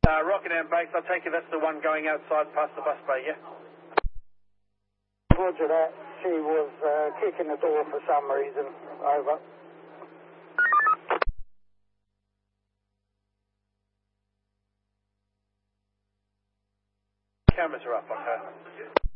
Rockingham base, I'll take it that's the one going outside past the bus bay, yeah? Roger that. She was kicking the door for some reason. Over. Cameras are up on her.